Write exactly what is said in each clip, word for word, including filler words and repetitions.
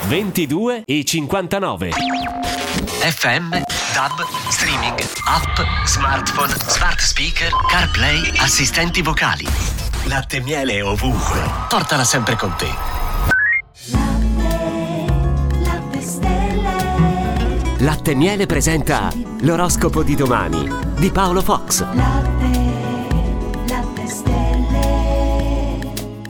ventidue e cinquantanove. F M, D A B, streaming, app, smartphone, smart speaker, CarPlay, assistenti vocali. Latte miele ovunque. Portala sempre con te. Latte, latte stelle. Latte Miele presenta l'oroscopo di domani di Paolo Fox. Latte, latte stelle.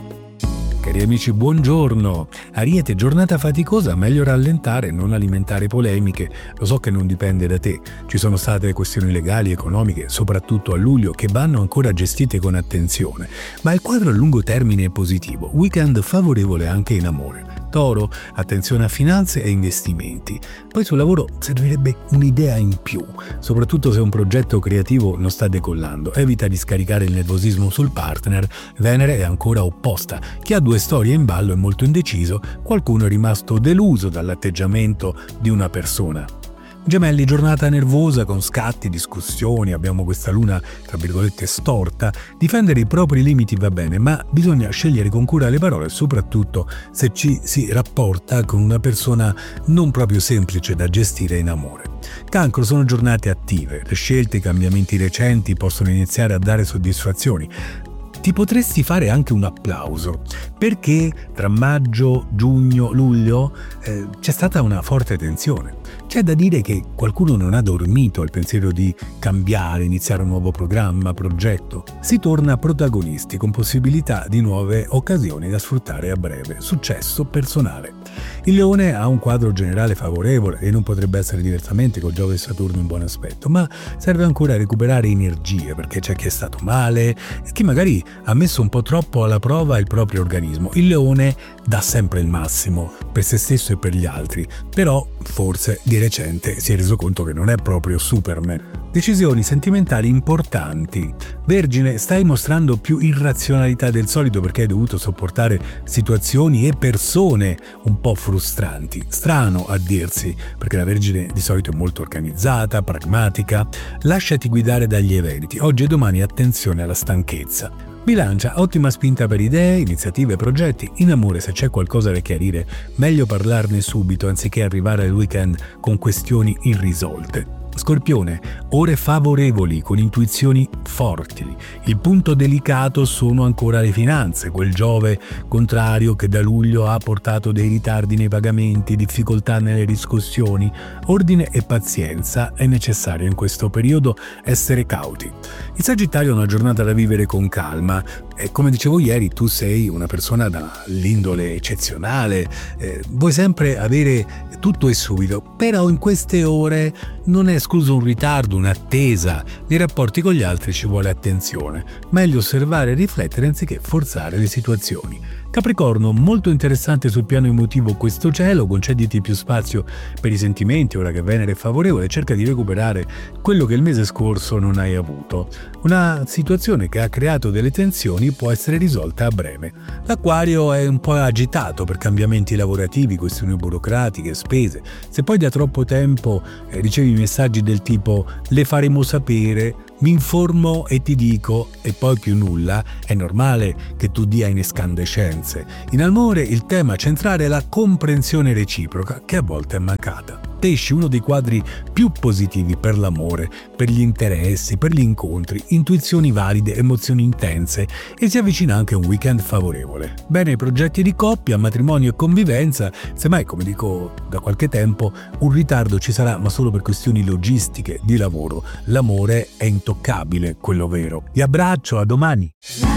Cari amici, buongiorno. Ariete, giornata faticosa, meglio rallentare, non alimentare polemiche. Lo so che non dipende da te. Ci sono state questioni legali, economiche, soprattutto a luglio, che vanno ancora gestite con attenzione. Ma il quadro a lungo termine è positivo. Weekend favorevole anche in amore. Toro, attenzione a finanze e investimenti. Poi sul lavoro servirebbe un'idea in più, soprattutto se un progetto creativo non sta decollando. Evita di scaricare il nervosismo sul partner. Venere è ancora opposta. Chi ha due storie in ballo è molto indeciso, qualcuno è rimasto deluso dall'atteggiamento di una persona. Gemelli, giornata nervosa con scatti, discussioni, abbiamo questa luna tra virgolette storta. Difendere i propri limiti va bene, ma bisogna scegliere con cura le parole, soprattutto se ci si rapporta con una persona non proprio semplice da gestire in amore. Cancro, sono giornate attive, le scelte e i cambiamenti recenti possono iniziare a dare soddisfazioni. Ti potresti fare anche un applauso, perché tra maggio, giugno, luglio eh, c'è stata una forte tensione. C'è da dire che qualcuno non ha dormito al pensiero di cambiare, iniziare un nuovo programma, progetto. Si torna protagonisti con possibilità di nuove occasioni da sfruttare a breve. Successo personale. Il Leone ha un quadro generale favorevole e non potrebbe essere diversamente col Giove e Saturno in buon aspetto, ma serve ancora a recuperare energie perché c'è chi è stato male e chi magari ha messo un po' troppo alla prova il proprio organismo. Il Leone dà sempre il massimo per se stesso e per gli altri, però forse di recente si è reso conto che non è proprio Superman. Decisioni sentimentali importanti. Vergine, stai mostrando più irrazionalità del solito perché hai dovuto sopportare situazioni e persone un po' frustranti. Strano a dirsi, perché la Vergine di solito è molto organizzata, pragmatica. Lasciati guidare dagli eventi. Oggi e domani attenzione alla stanchezza. Bilancia, ottima spinta per idee, iniziative e progetti. In amore, se c'è qualcosa da chiarire, meglio parlarne subito anziché arrivare al weekend con questioni irrisolte. Scorpione, ore favorevoli con intuizioni forti. Il punto delicato sono ancora le finanze, quel Giove contrario che da luglio ha portato dei ritardi nei pagamenti, difficoltà nelle riscossioni. Ordine e pazienza è necessario in questo periodo, essere cauti. Il Sagittario è una giornata da vivere con calma e come dicevo ieri tu sei una persona dall'indole eccezionale, eh, vuoi sempre avere tutto e subito, però in queste ore non è escluso un ritardo, un'attesa. Nei rapporti con gli altri ci vuole attenzione. Meglio osservare e riflettere anziché forzare le situazioni. Capricorno, molto interessante sul piano emotivo questo cielo, concediti più spazio per i sentimenti ora che Venere è favorevole, cerca di recuperare quello che il mese scorso non hai avuto. Una situazione che ha creato delle tensioni può essere risolta a breve. L'Acquario è un po' agitato per cambiamenti lavorativi, questioni burocratiche, spese. Se poi da troppo tempo eh, ricevi messaggi del tipo le faremo sapere, mi informo e ti dico e poi più nulla, è normale che tu dia in escandescenze. In amore il tema centrale è la comprensione reciproca che a volte è mancata. Pesci, uno dei quadri più positivi per l'amore, per gli interessi, per gli incontri, intuizioni valide, emozioni intense e si avvicina anche un weekend favorevole. Bene i progetti di coppia, matrimonio e convivenza, semmai come dico da qualche tempo un ritardo ci sarà ma solo per questioni logistiche, di lavoro. L'amore è intoccabile, quello vero. Vi abbraccio, a domani.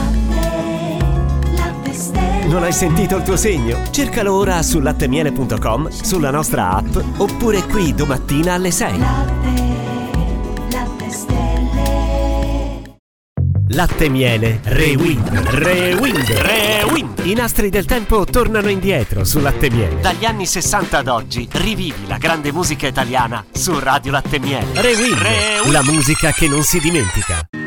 Non hai sentito il tuo segno? Cercalo ora su lattemiele punto com, sulla nostra app oppure qui domattina alle sei. Latte, latte stelle. Latte Miele Rewind, Rewind, Rewind. I nastri del tempo tornano indietro su Latte Miele. Dagli anni sessanta ad oggi rivivi la grande musica italiana su Radio Latte Miele. Rewind, Rewind. La musica che non si dimentica.